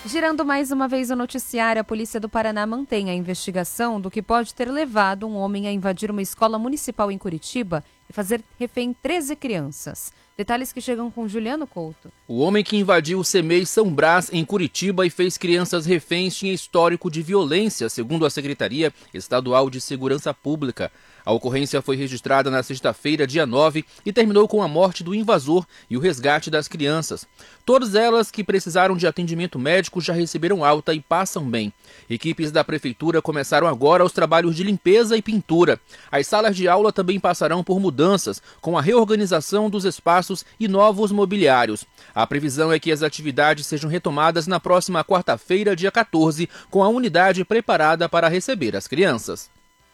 Girando mais uma vez o noticiário, a Polícia do Paraná mantém a investigação do que pode ter levado um homem a invadir uma escola municipal em Curitiba e fazer refém 13 crianças. Detalhes que chegam com Juliano Couto. O homem que invadiu o CEMEI São Brás, em Curitiba, e fez crianças reféns tinha histórico de violência, segundo a Secretaria Estadual de Segurança Pública. A ocorrência foi registrada na sexta-feira, dia 9, e terminou com a morte do invasor e o resgate das crianças. Todas elas que precisaram de atendimento médico já receberam alta e passam bem. Equipes da Prefeitura começaram agora os trabalhos de limpeza e pintura. As salas de aula também passarão por mudanças, com a reorganização dos espaços e novos mobiliários. A previsão é que as atividades sejam retomadas na próxima quarta-feira, dia 14, com a unidade preparada para receber as crianças.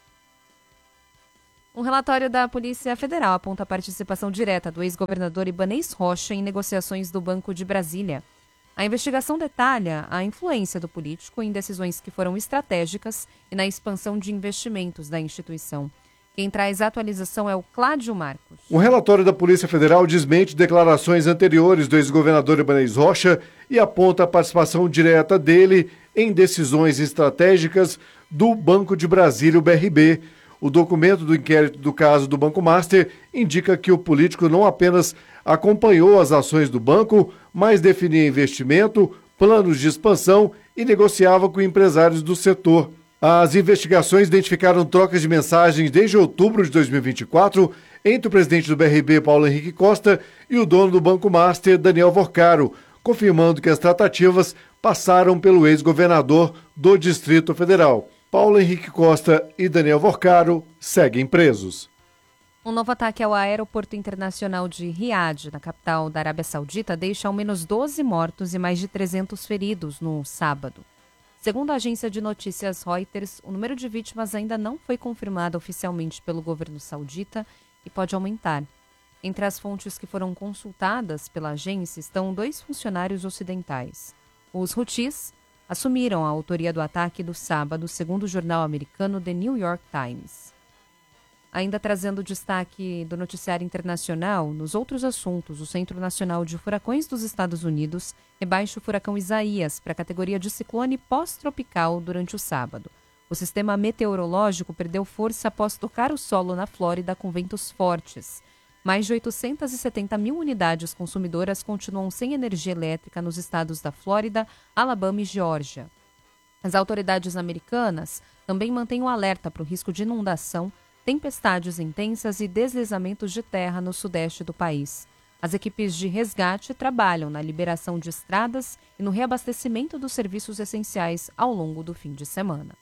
Um relatório da Polícia Federal aponta a participação direta do ex-governador Ibanez Rocha em negociações do Banco de Brasília. A investigação detalha a influência do político em decisões que foram estratégicas e na expansão de investimentos da instituição. Quem traz a atualização é o Cláudio Marcos. Um relatório da Polícia Federal desmente declarações anteriores do ex-governador Ibanez Rocha e aponta a participação direta dele em decisões estratégicas do Banco de Brasília, o BRB. O documento do inquérito do caso do Banco Master indica que o político não apenas acompanhou as ações do banco, mas definia investimento, planos de expansão e negociava com empresários do setor. As investigações identificaram trocas de mensagens desde outubro de 2024 entre o presidente do BRB, Paulo Henrique Costa, e o dono do Banco Master, Daniel Vorcaro, confirmando que as tratativas passaram pelo ex-governador do Distrito Federal. Paulo Henrique Costa e Daniel Vorcaro seguem presos. Um novo ataque ao aeroporto internacional de Riad, na capital da Arábia Saudita, deixa ao menos 12 mortos e mais de 300 feridos no sábado. Segundo a agência de notícias Reuters, o número de vítimas ainda não foi confirmado oficialmente pelo governo saudita e pode aumentar. Entre as fontes que foram consultadas pela agência estão 2 funcionários ocidentais. Os Houthis assumiram a autoria do ataque do sábado, segundo o jornal americano The New York Times. Ainda trazendo destaque do noticiário internacional, nos outros assuntos, o Centro Nacional de Furacões dos Estados Unidos rebaixa o furacão Isaías para a categoria de ciclone pós-tropical durante o sábado. O sistema meteorológico perdeu força após tocar o solo na Flórida com ventos fortes. Mais de 870 mil unidades consumidoras continuam sem energia elétrica nos estados da Flórida, Alabama e Geórgia. As autoridades americanas também mantêm um alerta para o risco de inundação, tempestades intensas e deslizamentos de terra no sudeste do país. As equipes de resgate trabalham na liberação de estradas e no reabastecimento dos serviços essenciais ao longo do fim de semana.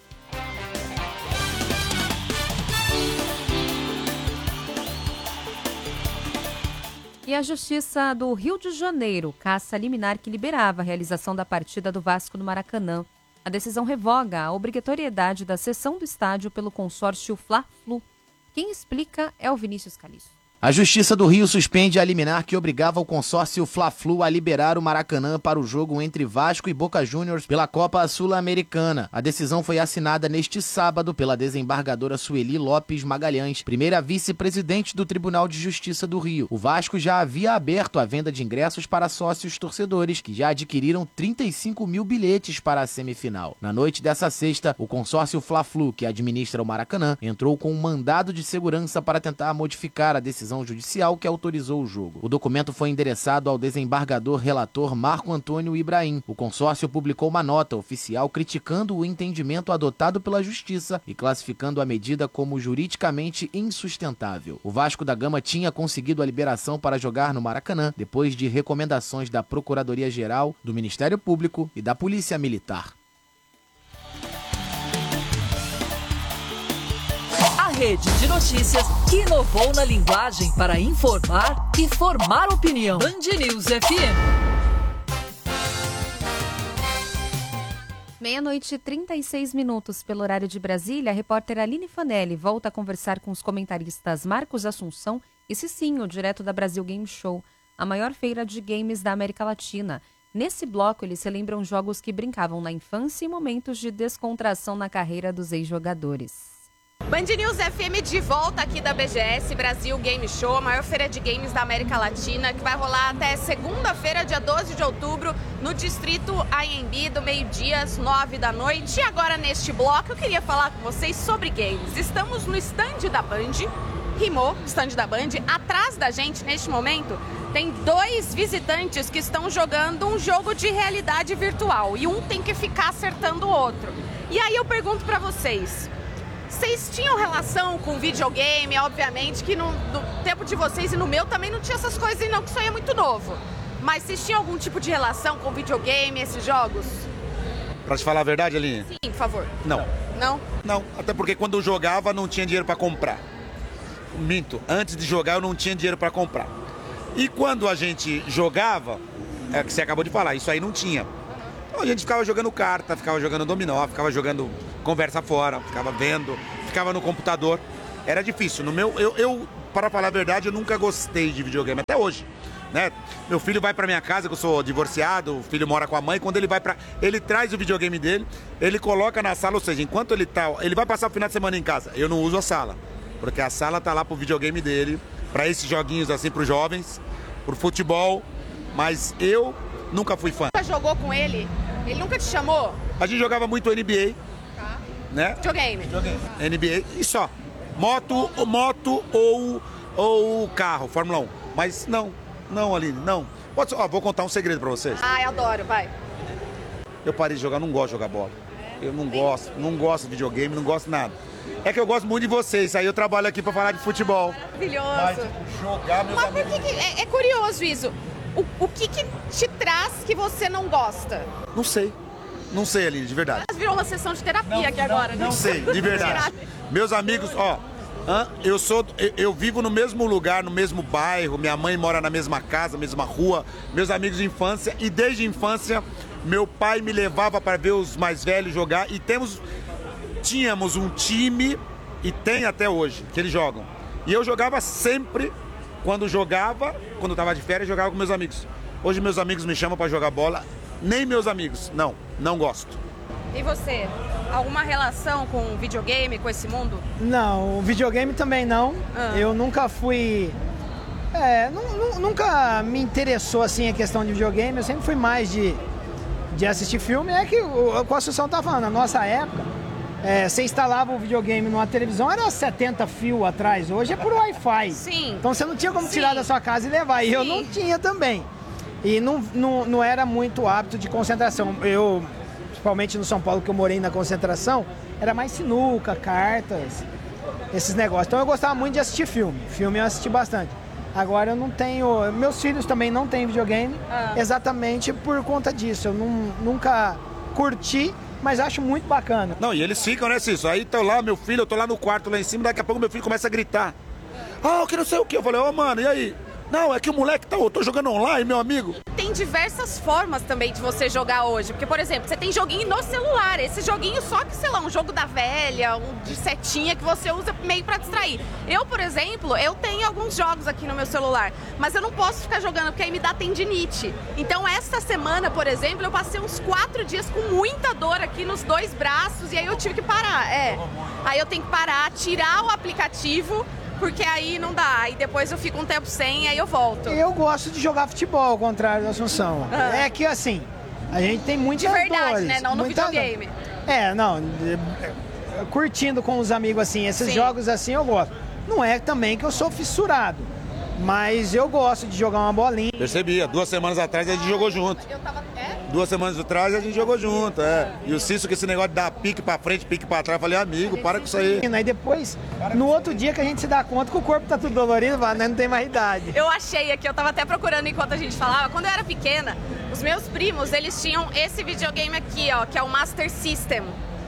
E a Justiça do Rio de Janeiro caça a liminar que liberava a realização da partida do Vasco no Maracanã. A decisão revoga a obrigatoriedade da cessão do estádio pelo consórcio Fla-Flu. Quem explica é o Vinícius Caliço. A Justiça do Rio suspende a liminar que obrigava o consórcio Fla-Flu a liberar o Maracanã para o jogo entre Vasco e Boca Juniors pela Copa Sul-Americana. A decisão foi assinada neste sábado pela desembargadora Sueli Lopes Magalhães, primeira vice-presidente do Tribunal de Justiça do Rio. O Vasco já havia aberto a venda de ingressos para sócios torcedores, que já adquiriram 35 mil bilhetes para a semifinal. Na noite dessa sexta, o consórcio Fla-Flu, que administra o Maracanã, entrou com um mandado de segurança para tentar modificar a decisão judicial que autorizou o jogo. O documento foi endereçado ao desembargador relator Marco Antônio Ibrahim. O consórcio publicou uma nota oficial criticando o entendimento adotado pela Justiça e classificando a medida como juridicamente insustentável. O Vasco da Gama tinha conseguido a liberação para jogar no Maracanã depois de recomendações da Procuradoria-Geral, do Ministério Público e da Polícia Militar. Rede de notícias que inovou na linguagem para informar e formar opinião. Band News FM. 00:36 pelo horário de Brasília. A repórter Aline Fanelli volta a conversar com os comentaristas Marcos Assunção e Cicinho, direto da Brasil Game Show, a maior feira de games da América Latina. Nesse bloco, eles relembram jogos que brincavam na infância e momentos de descontração na carreira dos ex-jogadores. Band News FM de volta aqui da BGS, Brasil Game Show, a maior feira de games da América Latina, que vai rolar até segunda-feira, dia 12 de outubro, no distrito AMB, do meio-dia às 9 da noite. E agora, neste bloco, eu queria falar com vocês sobre games. Estamos no stand da Band, rimou, stand da Band. Atrás da gente, neste momento, tem 2 visitantes que estão jogando um jogo de realidade virtual. E um tem que ficar acertando o outro. E aí eu pergunto pra vocês... Vocês tinham relação com videogame? Obviamente que no tempo de vocês e no meu também não tinha essas coisas não, que isso aí é muito novo. Mas vocês tinham algum tipo de relação com videogame, esses jogos? Pra te falar a verdade, Aline? Sim, por favor. Não. Não? Não, até porque quando eu jogava não tinha dinheiro pra comprar. Minto, antes de jogar eu não tinha dinheiro pra comprar. E quando a gente jogava, é que você acabou de falar, isso aí não tinha. Então a gente ficava jogando carta, ficava jogando dominó, ficava jogando conversa fora, ficava vendo, ficava no computador. Era difícil. No meu, para falar a verdade, eu nunca gostei de videogame, até hoje. Né? Meu filho vai pra minha casa, que eu sou divorciado, o filho mora com a mãe, quando ele traz o videogame dele, ele coloca na sala, ou seja, enquanto ele vai passar o final de semana em casa, eu não uso a sala, porque a sala tá lá pro videogame dele, pra esses joguinhos assim pros jovens, pro futebol, mas eu nunca fui fã. Nunca jogou com ele? Ele nunca te chamou? A gente jogava muito NBA, né? Videogame. NBA e só. Moto ou carro, Fórmula 1. Mas não, Aline, não. Vou contar um segredo pra vocês. Ai, adoro, vai. Eu parei de jogar, não gosto de jogar bola. Eu não gosto de videogame, não gosto de nada. É que eu gosto muito de vocês, aí eu trabalho aqui pra falar de futebol. Maravilhoso. Mas jogar, meus amigos... Mas por que é curioso isso? O que te traz que você não gosta? Não sei, Aline, de verdade. Mas virou uma sessão de terapia aqui agora, né? Não sei, de verdade. Meus amigos, eu vivo no mesmo lugar, no mesmo bairro, minha mãe mora na mesma casa, mesma rua, meus amigos de infância, e desde a infância meu pai me levava para ver os mais velhos jogar e tínhamos um time, e tem até hoje, que eles jogam. E eu jogava sempre, quando estava de férias, jogava com meus amigos. Hoje meus amigos me chamam para jogar bola, nem meus amigos, não gosto. E você? Alguma relação com videogame, com esse mundo? Não, o videogame também não. Eu nunca fui... nunca me interessou assim a questão de videogame. Eu sempre fui mais de assistir filme. É que o Construção tá falando, na nossa época, você instalava o videogame numa televisão, era 70 fios atrás. Hoje é por Wi-Fi. Sim. Então você não tinha como tirar da sua casa e levar. E eu não tinha também. E não era muito hábito de concentração. Eu, principalmente no São Paulo, que eu morei na concentração, era mais sinuca, cartas, esses negócios. Então eu gostava muito de assistir filme. Filme eu assisti bastante. Agora eu não tenho... Meus filhos também não têm videogame, exatamente por conta disso. Eu nunca curti, mas acho muito bacana. Não, e eles ficam, né, Cício? Aí tô lá, meu filho, eu tô lá no quarto, lá em cima, daqui a pouco meu filho começa a gritar. Que não sei o que. Eu falei, mano, e aí? Não, é que o moleque eu tô jogando online, meu amigo. Tem diversas formas também de você jogar hoje. Porque, por exemplo, você tem joguinho no celular. Esse joguinho só que, sei lá, um jogo da velha, um de setinha que você usa meio pra distrair. Eu, por exemplo, eu tenho alguns jogos aqui no meu celular, mas eu não posso ficar jogando porque aí me dá tendinite. Então, esta semana, por exemplo, eu passei uns 4 dias com muita dor aqui nos 2 braços e aí eu tive que parar. Aí eu tenho que parar, tirar o aplicativo, porque aí não dá, aí depois eu fico um tempo sem e aí eu volto. Eu gosto de jogar futebol, ao contrário da Assunção. É que assim, a gente tem muitas dores. De verdade, dores, né? Não no videogame. Curtindo com os amigos assim, esses jogos assim eu gosto. Não é também que eu sou fissurado, mas eu gosto de jogar uma bolinha. Percebi, 2 semanas atrás a gente jogou junto. 2 semanas atrás a gente jogou junto, E o Cício com esse negócio de dar pique pra frente, pique pra trás, eu falei, amigo, para com isso aí. Aí depois, no outro dia que a gente se dá conta que o corpo tá tudo dolorido, né? Não tem mais idade. Eu achei aqui, eu tava até procurando enquanto a gente falava, quando eu era pequena, os meus primos, eles tinham esse videogame aqui, ó, que é o Master System.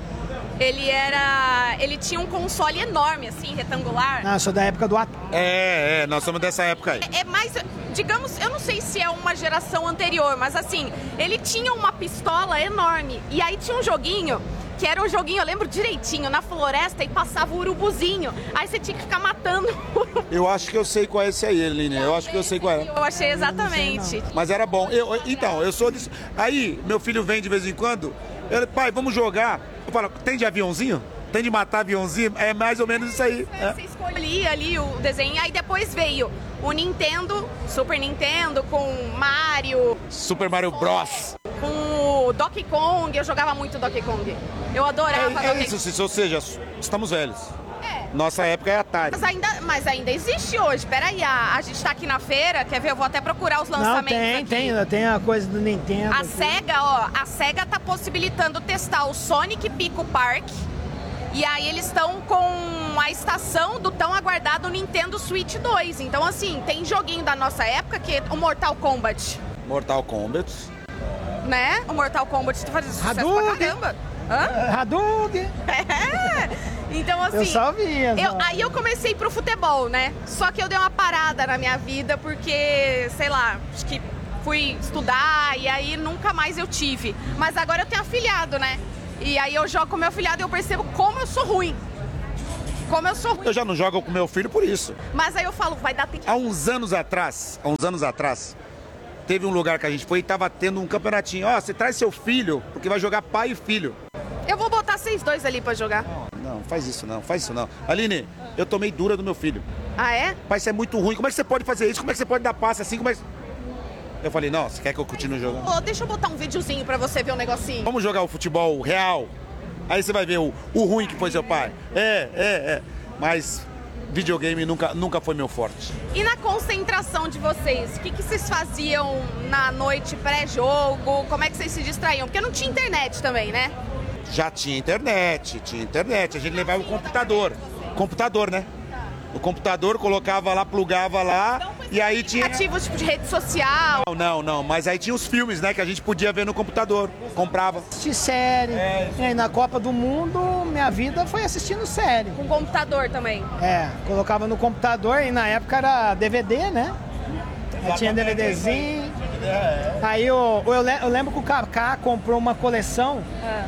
Ele tinha um console enorme, assim, retangular. Eu sou da época do Atari. Nós somos dessa época aí. É mais, digamos, eu não sei se é uma geração anterior, mas assim, ele tinha uma pistola enorme. E aí tinha um joguinho, que era um joguinho, eu lembro direitinho, na floresta e passava o urubuzinho. Aí você tinha que ficar matando o urubu. Eu acho que eu sei qual é esse aí, Eline. Eu acho que eu sei qual é. Eu achei exatamente. Mas era bom. Eu sou disso. Aí, meu filho vem de vez em quando, ele, pai, vamos jogar. Eu falo, tem de aviãozinho? Tem de matar aviãozinho, é mais ou menos isso aí. Você escolhia ali o desenho, aí depois veio o Nintendo, Super Nintendo, com Mario. Super Mario Bros. Com o Donkey Kong, eu jogava muito Donkey Kong. Eu adorava Donkey Kong. Isso, ou seja, estamos velhos. Nossa época é Atari. Mas ainda existe hoje. Peraí, a gente tá aqui na feira, quer ver? Eu vou até procurar os lançamentos. Não, tem a coisa do Nintendo. A SEGA tá possibilitando testar o Sonic Pico Park. E aí eles estão com a estação do tão aguardado Nintendo Switch 2. Então, assim, tem joguinho da nossa época, que é o Mortal Kombat. Mortal Kombat. Né? O Mortal Kombat tá fazendo sucesso pra caramba. Hadouken! Então, assim, eu só via. Aí eu comecei pro futebol, né? Só que eu dei uma parada na minha vida porque, sei lá, acho que fui estudar e aí nunca mais eu tive. Mas agora eu tenho afilhado, né? E aí eu jogo com meu afilhado e eu percebo como eu sou ruim. Eu já não jogo com meu filho por isso. Mas aí eu falo, vai dar tempo. Há uns anos atrás, teve um lugar que a gente foi e tava tendo um campeonatinho. Você traz seu filho, porque vai jogar pai e filho. Eu vou botar vocês dois ali pra jogar. Não, faz isso não. Aline, eu tomei dura do meu filho. Ah, é? Pai, isso é muito ruim. Como é que você pode fazer isso? Como é que você pode dar passe assim? Eu falei, não, você quer que eu continue jogando? Deixa eu botar um videozinho pra você ver um negocinho. Vamos jogar o futebol real. Aí você vai ver o ruim que foi seu pai. Mas videogame nunca foi meu forte. E na concentração de vocês, o que vocês faziam na noite pré-jogo? Como é que vocês se distraíam? Porque não tinha internet também, né? Já tinha internet. A gente levava o computador. Computador, né? O computador colocava lá, plugava lá, e aí tinha... Ativos tipo de rede social? Não, mas aí tinha os filmes, né, que a gente podia ver no computador, comprava. Assistir série. E aí na Copa do Mundo, minha vida foi assistindo série. Com computador também? Colocava no computador e na época era DVD, né? Aí tinha DVDzinho. Aí eu lembro que o Kaká comprou uma coleção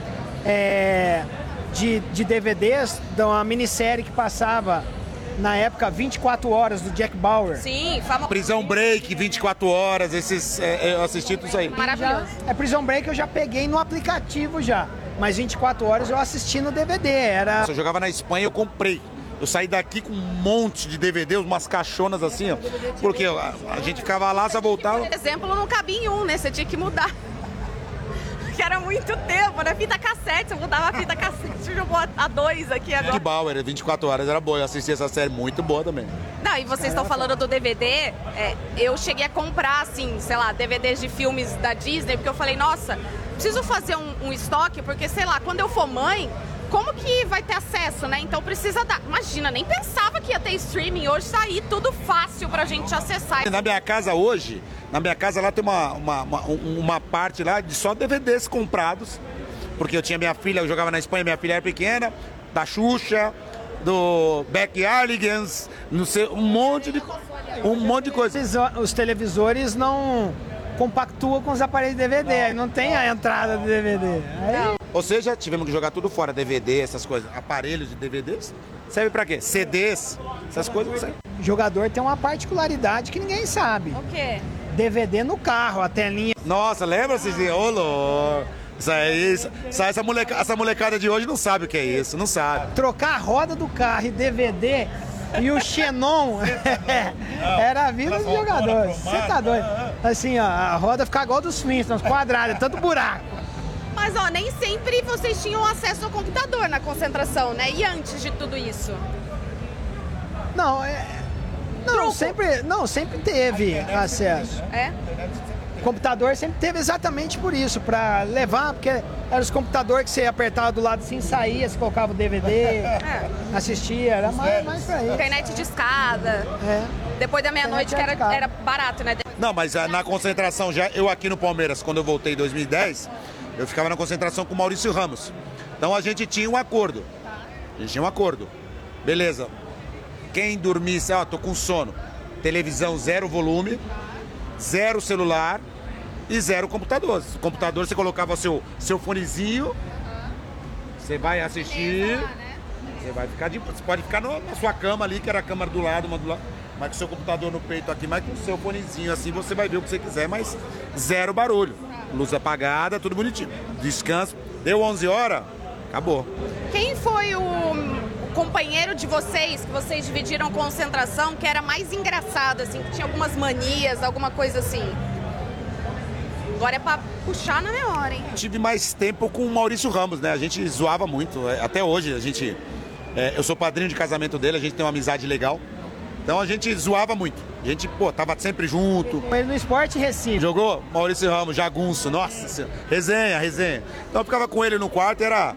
de DVDs de uma minissérie que passava na época 24 horas do Jack Bauer. Sim, famoso. Prison Break, 24 horas, esses eu assisti tudo isso aí. Maravilhoso. Prison Break eu já peguei no aplicativo já, mas 24 horas eu assisti no DVD, era... Eu jogava na Espanha, eu comprei. Eu saí daqui com um monte de DVD, umas caixonas assim, ó, porque a gente ficava lá, só voltava. Por exemplo, não cabia em um, né? Você tinha que mudar. Que era muito tempo, né? Fita cassete, eu mudava a fita cassete, jogou a 2 aqui agora. Que Bauer, 24 horas era boa, eu assisti essa série muito boa também. Não, e vocês estão falando do DVD, eu cheguei a comprar, assim, sei lá, DVDs de filmes da Disney, porque eu falei, nossa, preciso fazer um estoque, porque, sei lá, quando eu for mãe, como que vai ter acesso, né? Então precisa dar... Imagina, nem pensava que ia ter streaming, hoje tá aí tudo fácil pra gente acessar. Na minha casa hoje, lá tem uma parte lá de só DVDs comprados, porque eu tinha minha filha, eu jogava na Espanha, minha filha era pequena, da Xuxa, do Backyardigans, não sei, um monte de coisa. Os televisores não compactuam com os aparelhos de DVD, aí não tem a entrada do DVD. Aí... Ou seja, tivemos que jogar tudo fora, DVD, essas coisas, aparelhos de DVDs, serve pra quê? CDs, essas coisas não servem. O jogador tem uma particularidade que ninguém sabe. O quê? DVD no carro, a telinha. Nossa, lembra, Cizinho? Ô, louco. Essa molecada de hoje não sabe o que é isso, não sabe. Trocar a roda do carro e DVD e o Xenon era a vida do jogador. Você tá doido? Assim, ó, a roda fica igual dos Flintstones, quadrada, tanto buraco. Mas, ó, nem sempre vocês tinham acesso ao computador na concentração, né? E antes de tudo isso? Sempre teve acesso. O computador sempre teve exatamente por isso, pra levar, porque eram os computadores que você apertava do lado assim, saía, você colocava o DVD, assistia, era mais pra isso. Internet de escada. Depois da meia-noite que era barato, né? Não, mas na concentração já, eu aqui no Palmeiras, quando eu voltei em 2010, eu ficava na concentração com o Maurício Ramos. Então a gente tinha um acordo. Beleza. Quem dormisse, tô com sono. Televisão 0 volume, 0 celular e 0 computador. O computador você colocava seu fonezinho, você vai assistir, você vai ficar você pode ficar na sua cama ali, que era a cama do lado, uma do lado, mas com o seu computador no peito aqui, mas com o seu fonezinho assim, você vai ver o que você quiser, mas 0 barulho. Luz apagada, tudo bonitinho. Descanso. Deu 11 horas, Acabou. Quem foi o companheiro de vocês, que vocês dividiram concentração, que era mais engraçado, assim, que tinha algumas manias, alguma coisa assim? Agora é pra puxar na memória, hein? Tive mais tempo com o Maurício Ramos, né? A gente zoava muito. Até hoje, a gente... eu sou padrinho de casamento dele, a gente tem uma amizade legal. Então a gente zoava muito. A gente, tava sempre junto. Com ele no Esporte Recife. Jogou Maurício Ramos, Jagunço, nossa, resenha. Então eu ficava com ele no quarto, era...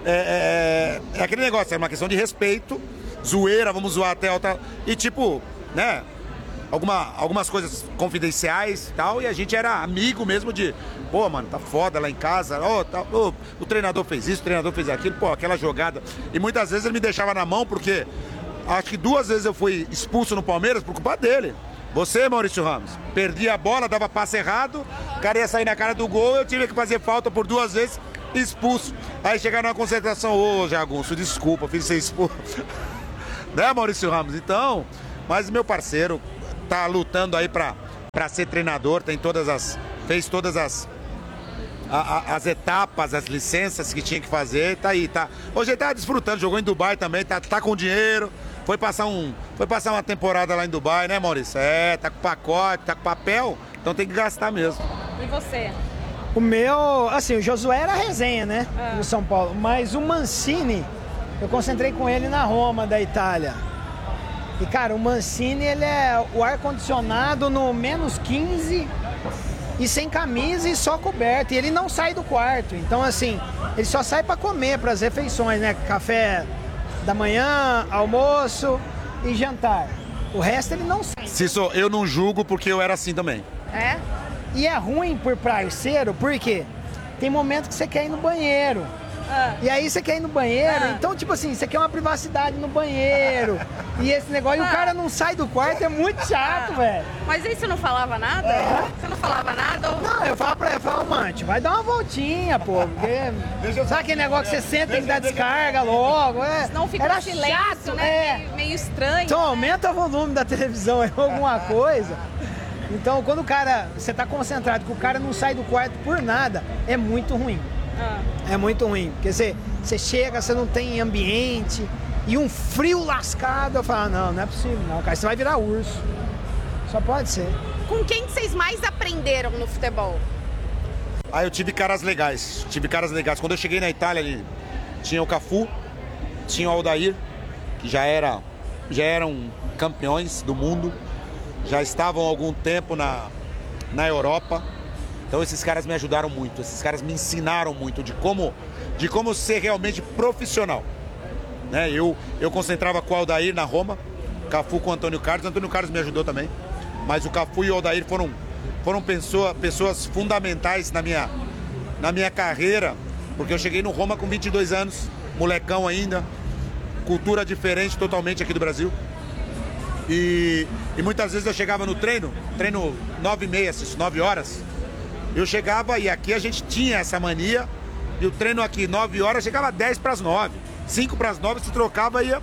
aquele negócio, era uma questão de respeito, zoeira, vamos zoar até outra... E tipo, né... Algumas coisas confidenciais e tal, e a gente era amigo mesmo de, mano, tá foda lá em casa, o treinador fez isso, o treinador fez aquilo, aquela jogada. E muitas vezes ele me deixava na mão, porque acho que 2 vezes eu fui expulso no Palmeiras por culpa dele. Você, Maurício Ramos, perdi a bola, dava passe errado, o cara ia sair na cara do gol, eu tive que fazer falta por 2 vezes, expulso. Aí chegaram na concentração, Jagunço, desculpa, fiz você expulso. Né, Maurício Ramos? Então, mas meu parceiro tá lutando aí pra ser treinador, fez todas as etapas, as licenças que tinha que fazer, tá aí, tá. Hoje ele tá desfrutando, jogou em Dubai também, tá com dinheiro, foi passar uma temporada lá em Dubai, né, Maurício? Tá com pacote, tá com papel, então tem que gastar mesmo. E você? O meu, assim, o Josué era resenha, né, no São Paulo, mas o Mancini, eu concentrei com ele na Roma, da Itália. E, cara, o Mancini, ele é o ar-condicionado no menos 15 e sem camisa e só coberto. E ele não sai do quarto. Então, assim, ele só sai pra comer, pras refeições, né? Café da manhã, almoço e jantar. O resto ele não sai. Cício, eu não julgo porque eu era assim também. É? E é ruim por parceiro, porque tem momento que você quer ir no banheiro. E aí você quer ir no banheiro, então tipo assim, você quer uma privacidade no banheiro. E esse negócio, e o cara não sai do quarto, é muito chato, velho. Mas aí você não falava nada? Você não falava nada? Ou... Não, eu falo pra ele, mano, vai dar uma voltinha, pô. Porque... Sabe aquele negócio que você senta e tem que dar descarga logo? Senão fica era silêncio, chato, né? Meio estranho. Então aumenta o volume da televisão aí, alguma coisa. Então quando o cara, você tá concentrado, que o cara não sai do quarto por nada, é muito ruim. É muito ruim, porque você chega, você não tem ambiente e um frio lascado. Eu falo, não é possível não, cara, você vai virar urso. Só pode ser. Com quem vocês mais aprenderam no futebol? Eu tive caras legais, Quando eu cheguei na Itália ali, tinha o Cafu, tinha o Aldair, que já eram campeões do mundo, já estavam há algum tempo na Europa. Então esses caras me ajudaram muito, esses caras me ensinaram muito de como ser realmente profissional. Né? Eu concentrava com o Aldair na Roma, Cafu com o Antônio Carlos me ajudou também. Mas o Cafu e o Aldair foram pessoas fundamentais na minha carreira, porque eu cheguei no Roma com 22 anos, molecão ainda, cultura diferente totalmente aqui do Brasil. E muitas vezes eu chegava no treino 9h30, 9 horas, eu chegava e aqui a gente tinha essa mania, e o treino aqui 9 horas chegava 10 para as 9, 5 para as 9 se trocava e ia.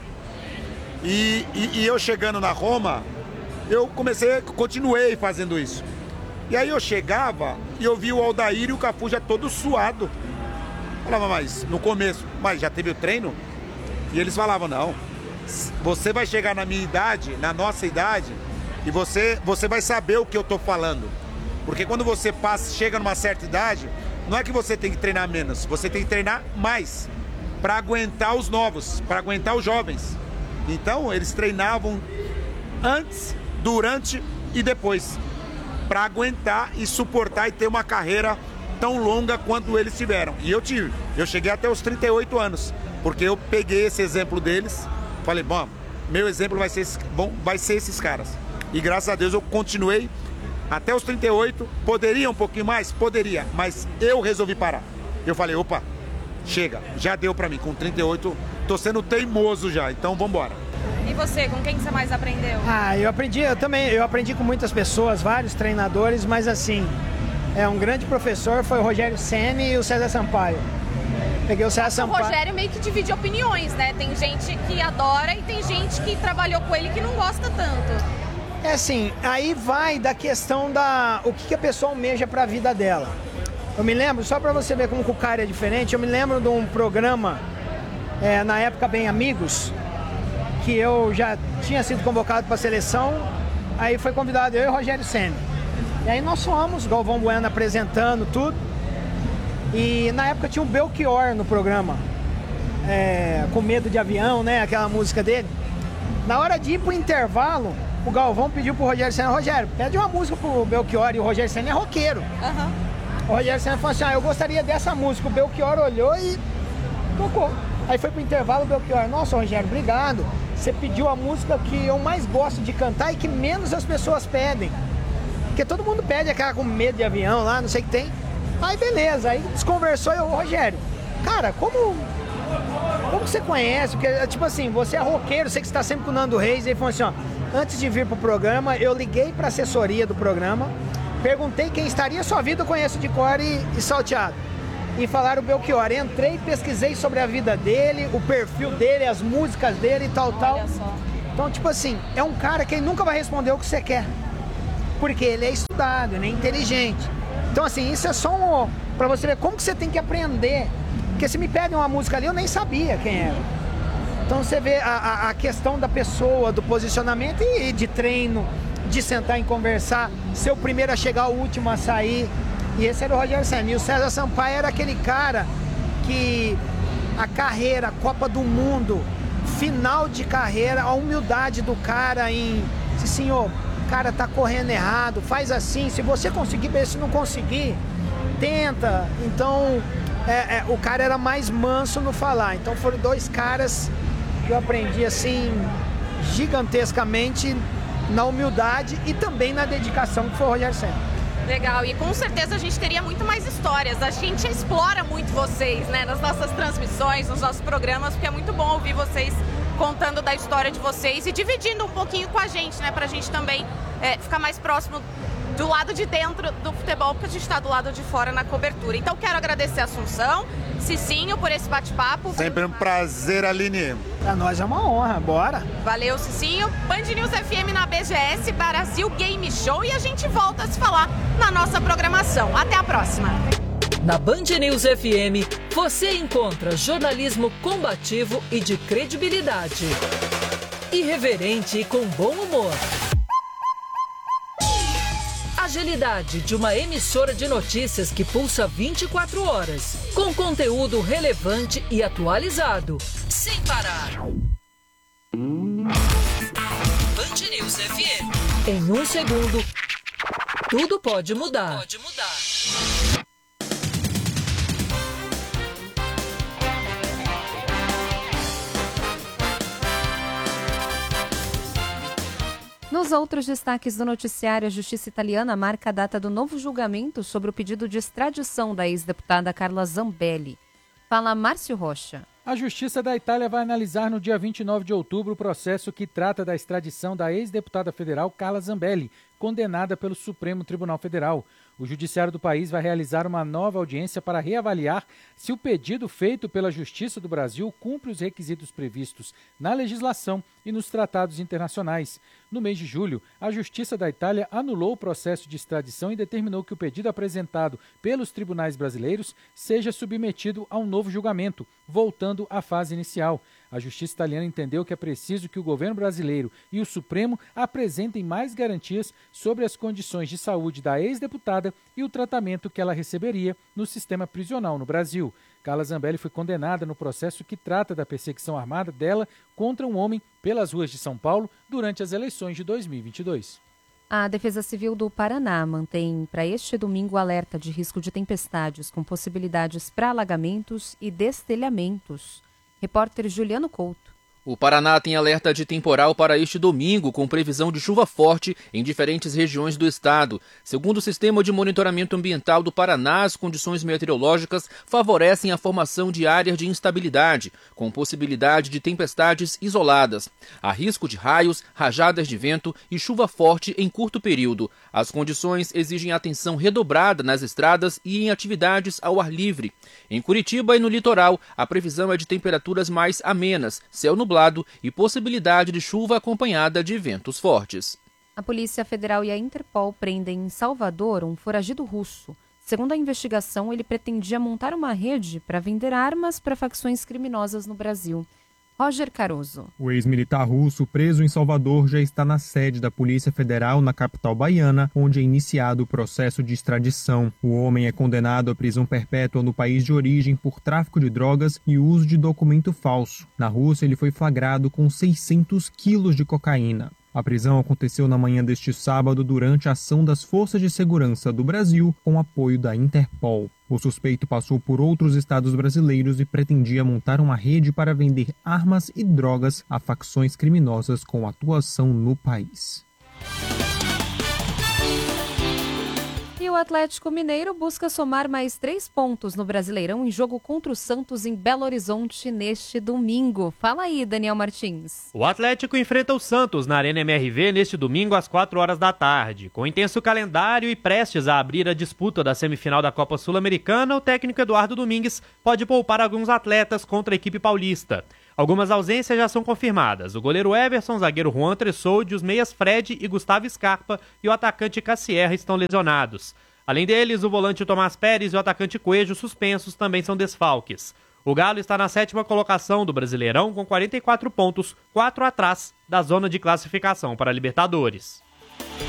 E eu chegando na Roma, eu continuei fazendo isso. E aí eu chegava e eu via o Aldair e o Cafu já todo suado. Falava, mas no começo, mas já teve o treino? E eles falavam, não, você vai chegar na minha idade, na nossa idade, e você vai saber o que eu tô falando. Porque quando você chega numa certa idade, não é que você tem que treinar menos, você tem que treinar mais para aguentar os novos, para aguentar os jovens. Então eles treinavam antes, durante e depois, para aguentar e suportar e ter uma carreira tão longa quanto eles tiveram. E eu tive. Eu cheguei até os 38 anos, porque eu peguei esse exemplo deles, falei, bom, meu exemplo vai ser esses caras. E graças a Deus eu continuei até os 38, poderia um pouquinho mais? Poderia, mas eu resolvi parar. Eu falei, opa, chega, já deu pra mim, com 38, tô sendo teimoso já, então vambora. E você, com quem você mais aprendeu? Eu aprendi com muitas pessoas, vários treinadores, mas assim, um grande professor foi o Rogério Ceni e o César Sampaio. Peguei o César Sampaio. O Rogério meio que divide opiniões, né? Tem gente que adora e tem gente que trabalhou com ele que não gosta tanto. É assim, aí vai da questão o que a pessoa almeja para a vida dela. Eu me lembro, só para você ver como o cara é diferente, eu me lembro de um programa, na época Bem Amigos, que eu já tinha sido convocado para a seleção, aí foi convidado eu e o Rogério Ceni. E aí nós fomos, Galvão Bueno apresentando tudo, e na época tinha o Belchior no programa, Com Medo de Avião, né, aquela música dele. Na hora de ir pro intervalo, o Galvão pediu pro Rogério Ceni, Rogério, pede uma música pro Belchior, e o Rogério Ceni é roqueiro. Uhum. O Rogério Ceni falou assim, eu gostaria dessa música. O Belchior olhou e tocou. Aí foi pro intervalo, o Belchior, nossa, Rogério, obrigado. Você pediu a música que eu mais gosto de cantar e que menos as pessoas pedem. Porque todo mundo pede aquela Com Medo de Avião lá, não sei o que tem. Aí beleza, aí desconversou e eu, Rogério, cara, como você conhece? Porque, tipo assim, você é roqueiro, sei que você tá sempre com o Nando Reis. E ele falou assim, antes de vir pro programa, eu liguei pra assessoria do programa, perguntei quem estaria, sua vida eu conheço de cor e salteado. E falaram o Belchior. Entrei, pesquisei sobre a vida dele, o perfil dele, as músicas dele e tal. Então, tipo assim, é um cara que ele nunca vai responder o que você quer. Porque ele é estudado, ele é inteligente. Então, assim, isso é só pra você ver como que você tem que aprender. Porque se me pedem uma música ali, eu nem sabia quem era. Então, você vê a questão da pessoa, do posicionamento e de treino, de sentar e conversar, ser o primeiro a chegar, o último a sair. E esse era o Rogério Ceni. E o César Sampaio era aquele cara que a carreira, a Copa do Mundo, final de carreira, a humildade do cara em... Senhor, o cara tá correndo errado, faz assim, se você conseguir, se não conseguir, tenta. Então, o cara era mais manso no falar. Então foram dois caras que eu aprendi assim, gigantescamente, na humildade e também na dedicação, que foi o Rogério Ceni. Legal, e com certeza a gente teria muito mais histórias. A gente explora muito vocês, né, nas nossas transmissões, nos nossos programas, porque é muito bom ouvir vocês contando da história de vocês e dividindo um pouquinho com a gente, né, pra gente também ficar mais próximo do lado de dentro do futebol, porque a gente está do lado de fora na cobertura. Então quero agradecer a Assunção, Cicinho, por esse bate-papo. Sempre um prazer, Aline. Pra nós é uma honra, bora. Valeu, Cicinho. Band News FM na BGS, Brasil Game Show, e a gente volta a se falar na nossa programação. Até a próxima. Na Band News FM, você encontra jornalismo combativo e de credibilidade. Irreverente e com bom humor. Agilidade de uma emissora de notícias que pulsa 24 horas, com conteúdo relevante e atualizado, sem parar. Band News FM. Em um segundo, tudo pode mudar. Nos outros destaques do noticiário, a Justiça italiana marca a data do novo julgamento sobre o pedido de extradição da ex-deputada Carla Zambelli. Fala Márcio Rocha. A Justiça da Itália vai analisar no dia 29 de outubro o processo que trata da extradição da ex-deputada federal Carla Zambelli, condenada pelo Supremo Tribunal Federal. O Judiciário do país vai realizar uma nova audiência para reavaliar se o pedido feito pela Justiça do Brasil cumpre os requisitos previstos na legislação e nos tratados internacionais. No mês de julho, a Justiça da Itália anulou o processo de extradição e determinou que o pedido apresentado pelos tribunais brasileiros seja submetido a um novo julgamento, voltando à fase inicial. A Justiça italiana entendeu que é preciso que o governo brasileiro e o Supremo apresentem mais garantias sobre as condições de saúde da ex-deputada e o tratamento que ela receberia no sistema prisional no Brasil. Carla Zambelli foi condenada no processo que trata da perseguição armada dela contra um homem pelas ruas de São Paulo durante as eleições de 2022. A Defesa Civil do Paraná mantém para este domingo alerta de risco de tempestades com possibilidades para alagamentos e destelhamentos. Repórter Juliano Couto. O Paraná tem alerta de temporal para este domingo, com previsão de chuva forte em diferentes regiões do estado. Segundo o Sistema de Monitoramento Ambiental do Paraná, as condições meteorológicas favorecem a formação de áreas de instabilidade, com possibilidade de tempestades isoladas. Há risco de raios, rajadas de vento e chuva forte em curto período. As condições exigem atenção redobrada nas estradas e em atividades ao ar livre. Em Curitiba e no litoral, a previsão é de temperaturas mais amenas, céu nublado e possibilidade de chuva acompanhada de ventos fortes. A Polícia Federal e a Interpol prendem em Salvador um foragido russo Segundo a investigação, ele pretendia montar uma rede para vender armas para facções criminosas no Brasil. Roger Caruso. O ex-militar russo preso em Salvador já está na sede da Polícia Federal na capital baiana, onde é iniciado o processo de extradição. O homem é condenado à prisão perpétua no país de origem por tráfico de drogas e uso de documento falso. Na Rússia, ele foi flagrado com 600 quilos de cocaína. A prisão aconteceu na manhã deste sábado durante a ação das Forças de Segurança do Brasil com apoio da Interpol. O suspeito passou por outros estados brasileiros e pretendia montar uma rede para vender armas e drogas a facções criminosas com atuação no país. E o Atlético Mineiro busca somar mais 3 pontos no Brasileirão em jogo contra o Santos em Belo Horizonte neste domingo. Fala aí, Daniel Martins. O Atlético enfrenta o Santos na Arena MRV neste domingo às 4 horas da tarde. Com intenso calendário e prestes a abrir a disputa da semifinal da Copa Sul-Americana, o técnico Eduardo Domingues pode poupar alguns atletas contra a equipe paulista. Algumas ausências já são confirmadas. O goleiro Everson, o zagueiro Juan Tressoldi, os meias Fred e Gustavo Scarpa e o atacante Cassierra estão lesionados. Além deles, o volante Tomás Pérez e o atacante Coelho, suspensos, também são desfalques. O Galo está na 7ª colocação do Brasileirão com 44 pontos, 4 atrás da zona de classificação para a Libertadores.